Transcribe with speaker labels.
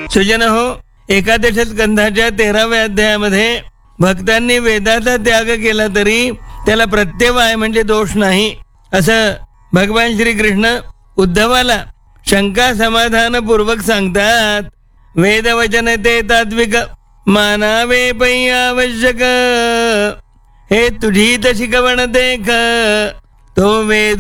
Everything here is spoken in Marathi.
Speaker 1: सुजन हो, एकादश स्कंधाच्या 13व्या अध्यायामध्ये भक्तांनी वेदाचा त्याग केला तरी त्याला प्रत्यवाय म्हणजे दोष नाही असं भगवान श्रीकृष्ण उद्धवाला शंका समाधान पूर्वक सांगतात. वेदवचन ते तात्विक मानावे पै आवश्यक, हे तुझी शिकवण देख तो वेद